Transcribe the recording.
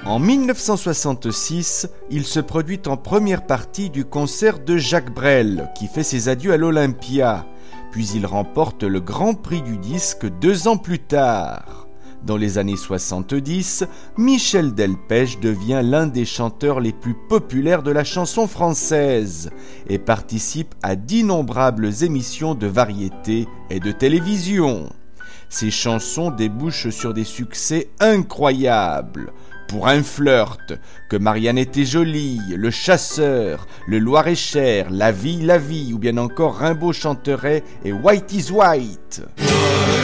En 1966, il se produit en première partie du concert de Jacques Brel, qui fait ses adieux à l'Olympia. Puis il remporte le Grand Prix du disque 2 ans plus tard. Dans les années 70, Michel Delpech devient l'un des chanteurs les plus populaires de la chanson française et participe à d'innombrables émissions de variété et de télévision. Ses chansons débouchent sur des succès incroyables. Pour un flirt, Que Marianne était jolie, Le chasseur, Le Loir-et-Cher, La vie, ou bien encore Rimbaud chanterait et White is White.